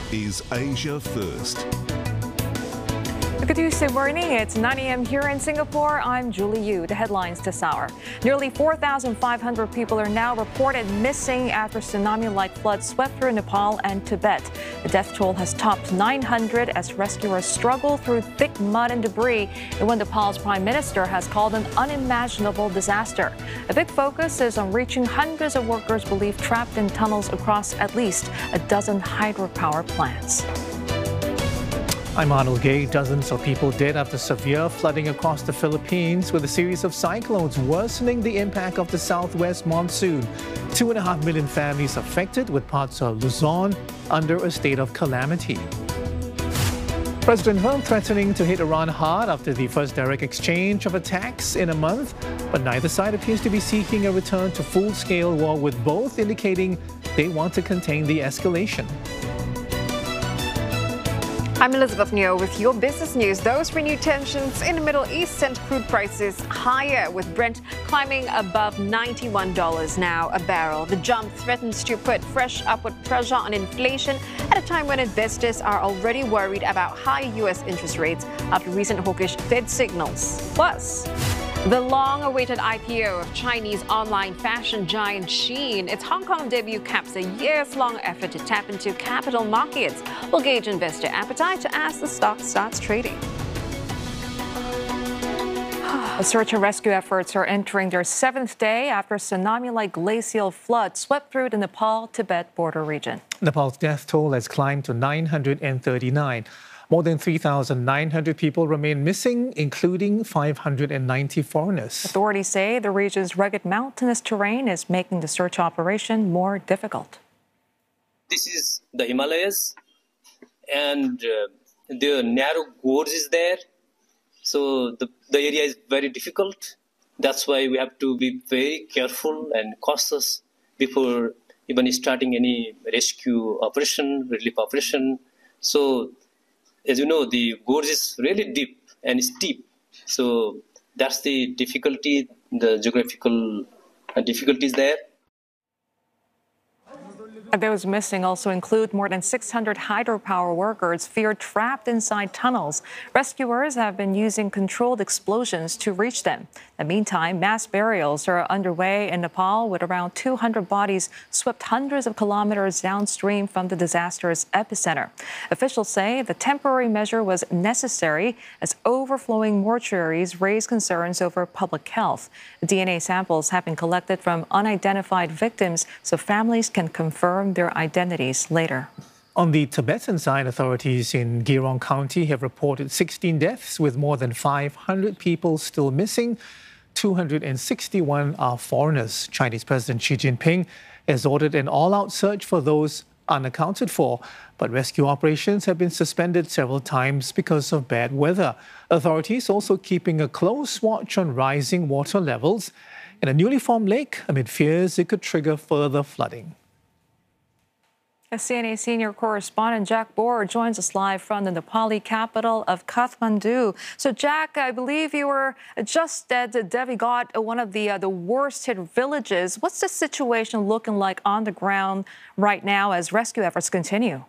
is Asia First. Good Tuesday morning. It's 9 a.m. here in Singapore. I'm Julie Yu. The headlines this hour. Nearly 4,500 people are now reported missing after tsunami-like floods swept through Nepal and Tibet. The death toll has topped 900 as rescuers struggle through thick mud and debris in what Nepal's prime minister has called an unimaginable disaster. A big focus is on reaching hundreds of workers believed trapped in tunnels across at least a dozen hydropower plants. I'm Arnold Gay. Dozens of people dead after severe flooding across the Philippines, with a series of cyclones worsening the impact of the southwest monsoon. 2.5 million families affected, with parts of Luzon under a state of calamity. President Trump threatening to hit Iran hard after the first direct exchange of attacks in a month, but neither side appears to be seeking a return to full-scale war, with both indicating they want to contain the escalation. I'm Elizabeth Neo with your business news. Those renewed tensions in the Middle East sent crude prices higher, with Brent climbing above $91 now a barrel. The jump threatens to put fresh upward pressure on inflation at a time when investors are already worried about high U.S. interest rates after recent hawkish Fed signals. Plus, the long-awaited IPO of Chinese online fashion giant Shein. Its Hong Kong debut caps a years-long effort to tap into capital markets. Will gauge investor appetite as the stock starts trading. The search and rescue efforts are entering their 7th day after tsunami-like glacial flood swept through the Nepal-Tibet border region. Nepal's death toll has climbed to 939. More than 3,900 people remain missing, including 590 foreigners. Authorities say the region's rugged mountainous terrain is making the search operation more difficult. This is the Himalayas, and the narrow gorge is there. So the area is very difficult. That's why we have to be very careful and cautious before even starting any rescue operation, relief operation. So, as you know, the gorge is really deep and steep. So that's the difficulty, the geographical difficulties there. Those missing also include more than 600 hydropower workers feared trapped inside tunnels. Rescuers have been using controlled explosions to reach them. In the meantime, mass burials are underway in Nepal, with around 200 bodies swept hundreds of kilometers downstream from the disaster's epicenter. Officials say the temporary measure was necessary as overflowing mortuaries raise concerns over public health. DNA samples have been collected from unidentified victims so families can confirm their identities later. On the Tibetan side, authorities in Girong County have reported 16 deaths, with more than 500 people still missing. 261 are foreigners. Chinese President Xi Jinping has ordered an all-out search for those unaccounted for, but rescue operations have been suspended several times because of bad weather. Authorities also keeping a close watch on rising water levels in a newly formed lake amid fears it could trigger further flooding. CNA senior correspondent Jack Bohr joins us live from the Nepali capital of Kathmandu. So, Jack, I believe you were just at Devi Ghat, one of the worst-hit villages. What's the situation looking like on the ground right now as rescue efforts continue?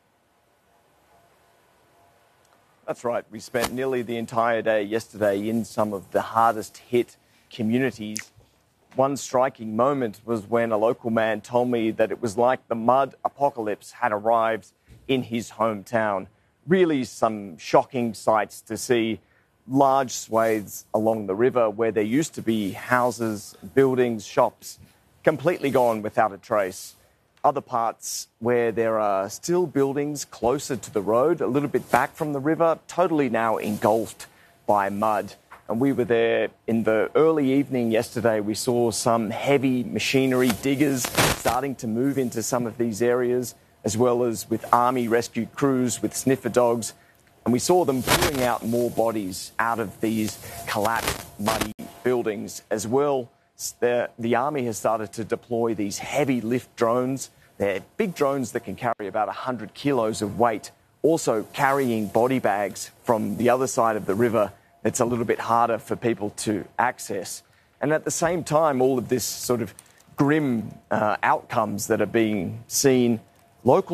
That's right. We spent nearly the entire day yesterday in some of the hardest-hit communities. One striking moment was when a local man told me that it was like the mud apocalypse had arrived in his hometown. Really some shocking sights to see. Large swathes along the river where there used to be houses, buildings, shops, completely gone without a trace. Other parts where there are still buildings closer to the road, a little bit back from the river, totally now engulfed by mud. And we were there in the early evening yesterday. We saw some heavy machinery, diggers, starting to move into some of these areas, as well as with army rescue crews with sniffer dogs. And we saw them pulling out more bodies out of these collapsed, muddy buildings. As well, the army has started to deploy these heavy lift drones. They're big drones that can carry about 100 kilos of weight, also carrying body bags from the other side of the river. It's a little bit harder for people to access. And at the same time, all of this sort of grim outcomes that are being seen, locals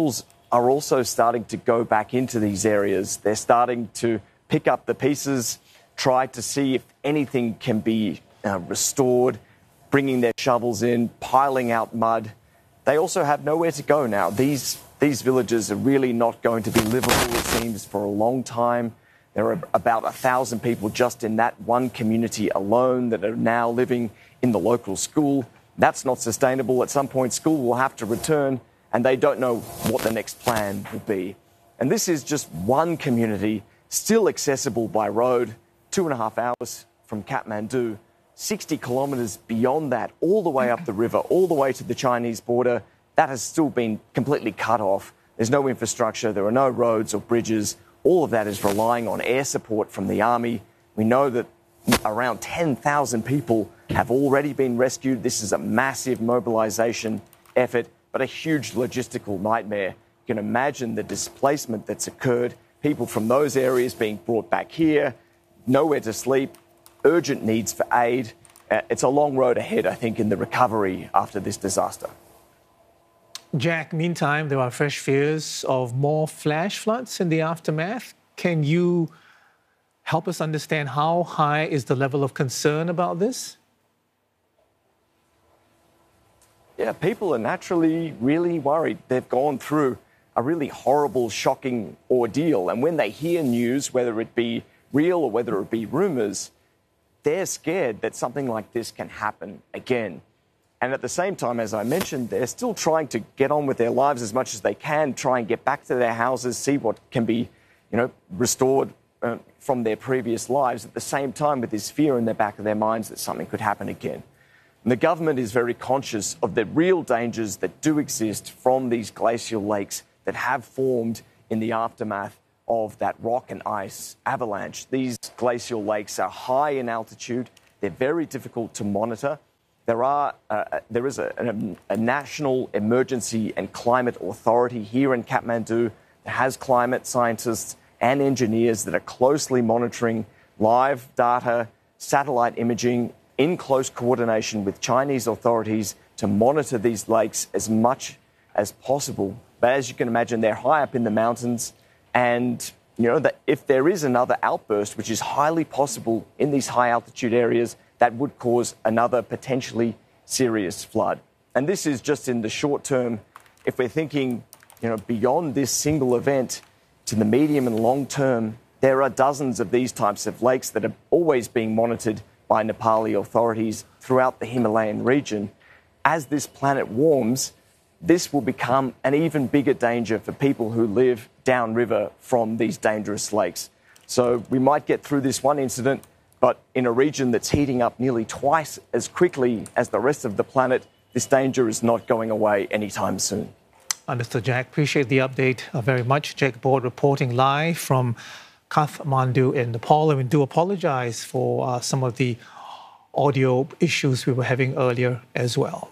are also starting to go back into these areas. They're starting to pick up the pieces, try to see if anything can be restored, bringing their shovels in, piling out mud. They also have nowhere to go now. These villages are really not going to be livable, it seems, for a long time. There are about 1,000 people just in that one community alone that are now living in the local school. That's not sustainable. At some point, school will have to return, and they don't know what the next plan will be. And this is just one community, still accessible by road, 2.5 hours from Kathmandu, 60 kilometres beyond that, all the way up the river, all the way to the Chinese border. That has still been completely cut off. There's no infrastructure, there are no roads or bridges. All of that is relying on air support from the army. We know that around 10,000 people have already been rescued. This is a massive mobilisation effort, but a huge logistical nightmare. You can imagine the displacement that's occurred, people from those areas being brought back here, nowhere to sleep, urgent needs for aid. It's a long road ahead, I think, in the recovery after this disaster. Jack, meantime, there are fresh fears of more flash floods in the aftermath. Can you help us understand how high is the level of concern about this? Yeah, people are naturally really worried. They've gone through a really horrible, shocking ordeal. And when they hear news, whether it be real or whether it be rumours, they're scared that something like this can happen again. And at the same time, as I mentioned, they're still trying to get on with their lives as much as they can, try and get back to their houses, see what can be, restored from their previous lives, at the same time with this fear in the back of their minds that something could happen again. And the government is very conscious of the real dangers that do exist from these glacial lakes that have formed in the aftermath of that rock and ice avalanche. These glacial lakes are high in altitude. They're very difficult to monitor. There is a national emergency and climate authority here in Kathmandu that has climate scientists and engineers that are closely monitoring live data, satellite imaging in close coordination with Chinese authorities to monitor these lakes as much as possible. But as you can imagine, they're high up in the mountains, and that if there is another outburst, which is highly possible in these high altitude areas, that would cause another potentially serious flood. And this is just in the short term. If we're thinking, beyond this single event to the medium and long term, there are dozens of these types of lakes that are always being monitored by Nepali authorities throughout the Himalayan region. As this planet warms, this will become an even bigger danger for people who live downriver from these dangerous lakes. So we might get through this one incident, but in a region that's heating up nearly twice as quickly as the rest of the planet, this danger is not going away anytime soon. Understood, Jack. Appreciate the update very much. Jack Borde reporting live from Kathmandu in Nepal. And we do apologize for some of the audio issues we were having earlier as well.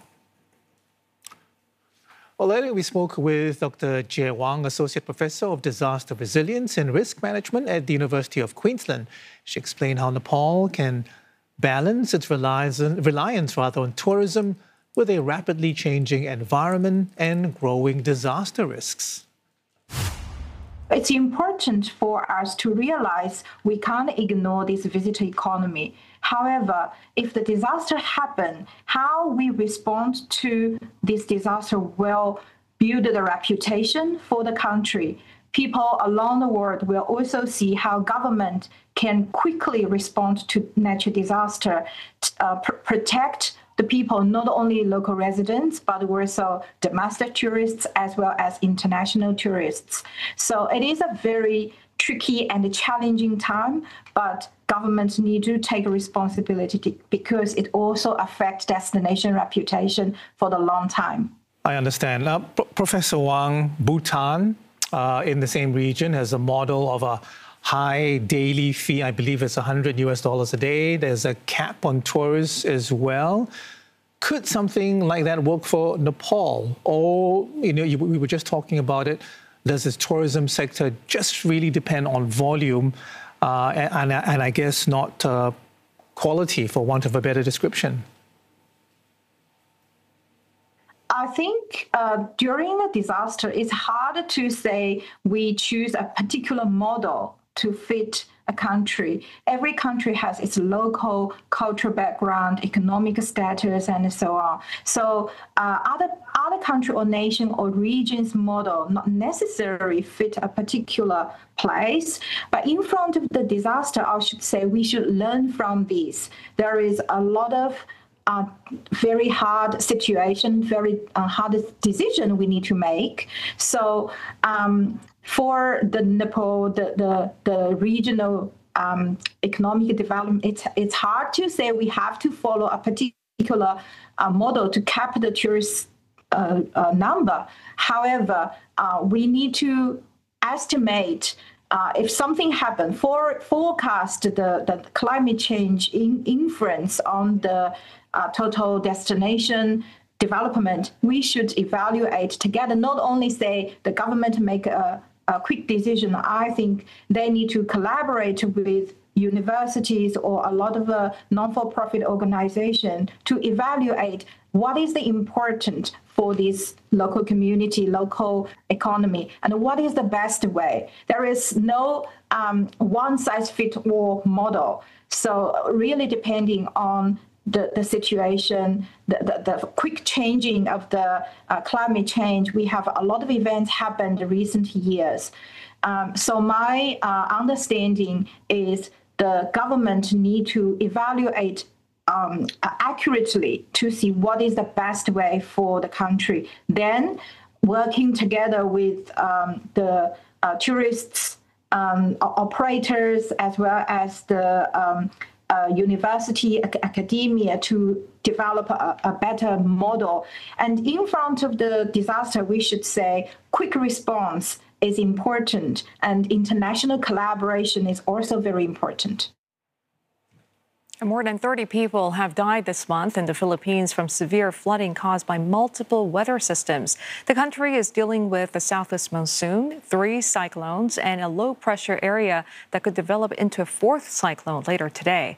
Well, earlier we spoke with Dr. Jie Wang, Associate Professor of Disaster Resilience and Risk Management at the University of Queensland. She explained how Nepal can balance its reliance on tourism with a rapidly changing environment and growing disaster risks. It's important for us to realize we can't ignore this visitor economy. However, if the disaster happens, how we respond to this disaster will build the reputation for the country. People around the world will also see how government can quickly respond to natural disaster, protect the people, not only local residents, but also domestic tourists as well as international tourists. So it is a very tricky and challenging time, but governments need to take responsibility because it also affects destination reputation for the long time. I understand. Professor Wang, Bhutan, in the same region, has a model of a high daily fee. I believe it's $100 a day. There's a cap on tourists as well. Could something like that work for Nepal? Or, we were just talking about it. Does this tourism sector just really depend on volume and I guess not quality, for want of a better description? I think during a disaster, it's hard to say we choose a particular model to fit a country. Every country has its local cultural background, economic status, and so on. So other country or nation or region's model not necessarily fit a particular place. But in front of the disaster, I should say we should learn from this. There is a lot of very hard situation, very hard decision we need to make. So for the Nepal, the regional economic development, it's hard to say we have to follow a particular model to cap the tourist number. However, we need to estimate if something happens, forecast the climate change influence on the total destination development. We should evaluate together, not only say the government make a quick decision. I think they need to collaborate with universities or a lot of non-for-profit organizations to evaluate what is the important for this local community, local economy, and what is the best way. There is no one-size-fits-all model. So really depending on the situation, the quick changing of the climate change, we have a lot of events happened in recent years. So my understanding is the government need to evaluate accurately to see what is the best way for the country. Then working together with the tourists, operators, as well as the university, academia to develop a better model. And in front of the disaster, we should say quick response is important, and international collaboration is also very important. More than 30 people have died this month in the Philippines from severe flooding caused by multiple weather systems. The country is dealing with the southwest monsoon, 3 cyclones, and a low-pressure area that could develop into a 4th cyclone later today.